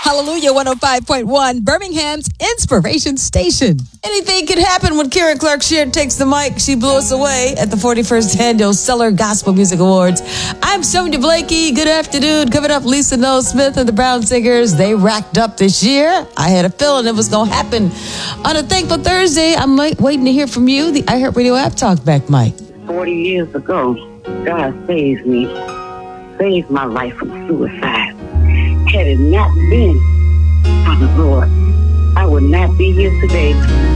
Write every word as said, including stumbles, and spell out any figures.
Hallelujah one oh five point one, Birmingham's Inspiration Station. Anything could happen when Karen Clark Sheard takes the mic. She blew us away at the forty-first Annual Stellar Gospel Music Awards. I'm Sonia Blakey. Good afternoon. Coming up, Lisa Noel Smith and the Brown Singers. They racked up this year. I had a feeling it was going to happen. On a Thankful Thursday, I'm waiting to hear from you. The iHeartRadio app talk back, Mike. forty years ago, God saved me. Saved my life from suicide. Had it not been for the Lord, I would not be here today.